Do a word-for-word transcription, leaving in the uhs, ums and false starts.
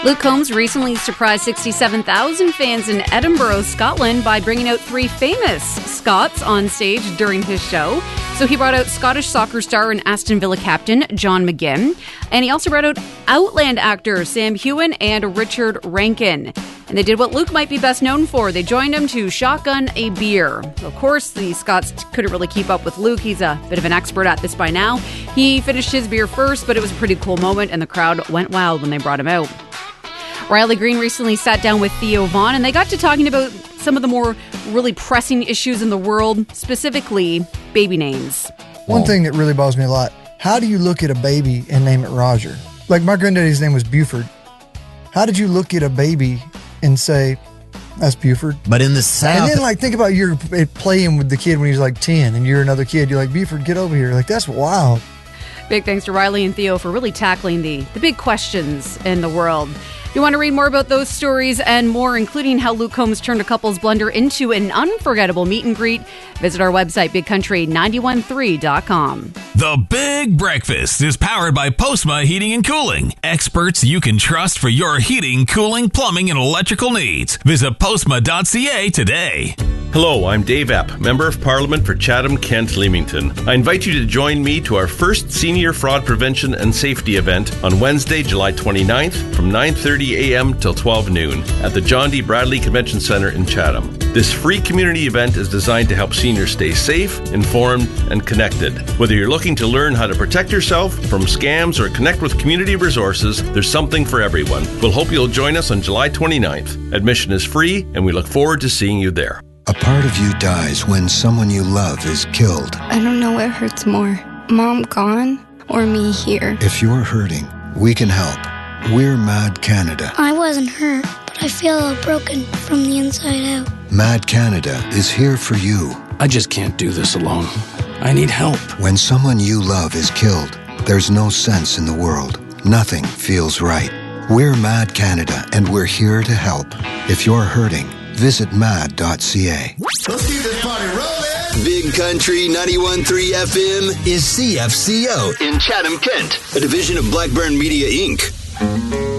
Luke Combs recently surprised sixty-seven thousand fans in Edinburgh, Scotland by bringing out three famous Scots on stage during his show. So he brought out Scottish soccer star and Aston Villa captain John McGinn. And he also brought out Outland actor Sam Heughan and Richard Rankin. And they did what Luke might be best known for. They joined him to shotgun a beer. Of course, the Scots couldn't really keep up with Luke. He's a bit of an expert at this by now. He finished his beer first, but it was a pretty cool moment, and the crowd went wild when they brought him out. Riley Green recently sat down with Theo Von, and they got to talking about some of the more really pressing issues in the world, specifically baby names. One thing that really bothers me a lot, how do you look at a baby and name it Roger? Like my granddaddy's name was Buford. How did you look at a baby and say, that's Buford? But in the South... And then like think about you're playing with the kid when he's like ten and you're another kid. You're like, Buford, get over here. Like, that's wild. Big thanks to Riley and Theo for really tackling the, the big questions in the world. If you want to read more about those stories and more, including how Luke Combs turned a couple's blunder into an unforgettable meet and greet, visit our website, big country nine one three dot com. The Big Breakfast is powered by Postma Heating and Cooling. Experts you can trust for your heating, cooling, plumbing, and electrical needs. Visit postma dot c a today. Hello, I'm Dave Epp, Member of Parliament for Chatham-Kent Leamington. I invite you to join me to our first Senior Fraud Prevention and Safety event on Wednesday, July twenty-ninth from nine thirty a.m. till twelve noon at the John D. Bradley Convention Centre in Chatham. This free community event is designed to help seniors stay safe, informed, and connected. Whether you're looking to learn how to protect yourself from scams or connect with community resources, there's something for everyone. We'll hope you'll join us on July twenty-ninth. Admission is free, and we look forward to seeing you there. A part of you dies when someone you love is killed. I don't know what hurts more, Mom gone or me here. If you're hurting, we can help. We're Mad Canada. I wasn't hurt, but I feel broken from the inside out. Mad Canada is here for you. I just can't do this alone. I need help. When someone you love is killed, there's no sense in the world. Nothing feels right. We're Mad Canada, and we're here to help. If you're hurting, visit mad dot c a. Let's keep this party rolling. Big Country ninety-one point three F M is C F C O in Chatham, Kent, a division of Blackburn Media, Incorporated.